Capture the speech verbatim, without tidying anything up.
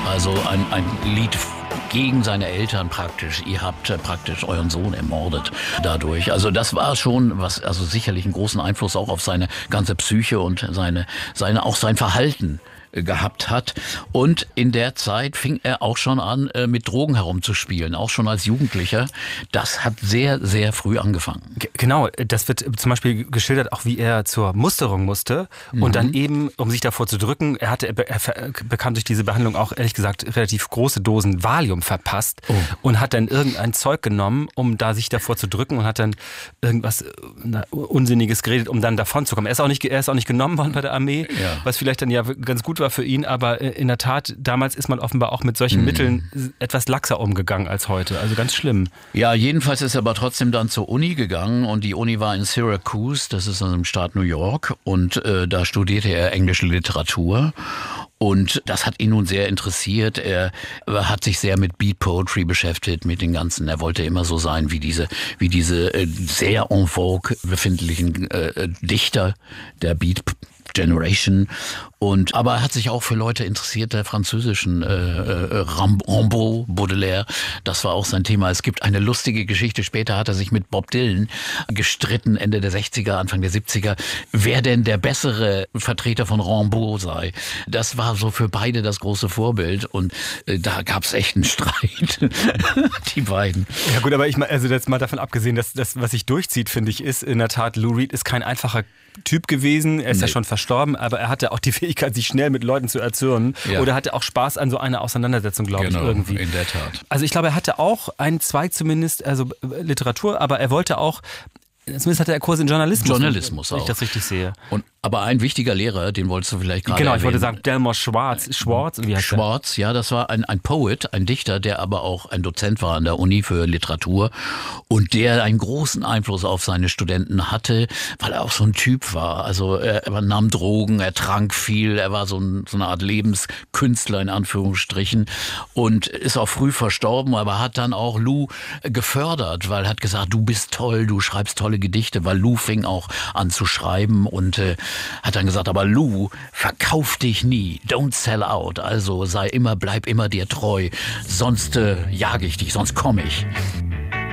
Also ein, ein Lied gegen seine Eltern praktisch. Ihr habt praktisch euren Sohn ermordet dadurch. Also das war schon was, also sicherlich einen großen Einfluss auch auf seine ganze Psyche und seine, seine auch sein Verhalten gehabt hat. Und in der Zeit fing er auch schon an, mit Drogen herumzuspielen, auch schon als Jugendlicher. Das hat sehr, sehr früh angefangen. G- Genau, das wird zum Beispiel geschildert, auch wie er zur Musterung musste mhm. und dann eben, um sich davor zu drücken, er hatte, er bekam durch diese Behandlung auch, ehrlich gesagt, relativ große Dosen Valium verpasst oh. und hat dann irgendein Zeug genommen, um da sich davor zu drücken und hat dann irgendwas na, Unsinniges geredet, um dann davon zu kommen. Er ist auch nicht, er ist auch nicht genommen worden bei der Armee, ja. was vielleicht dann ja ganz gut war für ihn, aber in der Tat, damals ist man offenbar auch mit solchen mhm. Mitteln etwas laxer umgegangen als heute, also ganz schlimm. Ja, jedenfalls ist er aber trotzdem dann zur Uni gegangen und die Uni war in Syracuse, das ist in dem Staat New York und äh, da studierte er englische Literatur. Und das hat ihn nun sehr interessiert. Er hat sich sehr mit Beat Poetry beschäftigt, mit den ganzen. Er wollte immer so sein wie diese, wie diese äh, sehr en vogue befindlichen äh, Dichter der Beat Generation. Und aber er hat sich auch für Leute interessiert der französischen äh, äh, Rimbaud, Baudelaire. Das war auch sein Thema. Es gibt eine lustige Geschichte. Später hat er sich mit Bob Dylan gestritten, Ende der sechziger, Anfang der siebziger, wer denn der bessere Vertreter von Rimbaud sei. Das war so für beide das große Vorbild und äh, da gab es echt einen Streit. Die beiden. Ja gut, aber ich meine, also jetzt mal davon abgesehen, dass das, was sich durchzieht, finde ich, ist in der Tat, Lou Reed ist kein einfacher Typ gewesen. Er ist nee. ja schon verstorben, aber er hatte auch die Fähigkeit, sich schnell mit Leuten zu erzürnen. Ja. Oder hatte auch Spaß an so einer Auseinandersetzung, glaube genau, ich, irgendwie. In der Tat. Also ich glaube, er hatte auch einen Zweig zumindest, also Literatur, aber er wollte auch, zumindest hatte er Kurse in Journalismus. Journalismus wenn auch. ich das richtig sehe. Und aber ein wichtiger Lehrer, den wolltest du vielleicht gerade Genau, ich erwähnen. wollte sagen, Delmore Schwartz. Schwartz, wie heißt Schwartz, ja, das war ein, ein Poet, ein Dichter, der aber auch ein Dozent war an der Uni für Literatur und der einen großen Einfluss auf seine Studenten hatte, weil er auch so ein Typ war. Also er, er nahm Drogen, er trank viel, er war so, ein, so eine Art Lebenskünstler in Anführungsstrichen und ist auch früh verstorben, aber hat dann auch Lou gefördert, weil er hat gesagt, du bist toll, du schreibst tolle Gedichte, weil Lou fing auch an zu schreiben und äh, hat dann gesagt, aber Lou, verkauf dich nie, don't sell out, also sei immer, bleib immer dir treu, sonst äh, jage ich dich, sonst komme ich.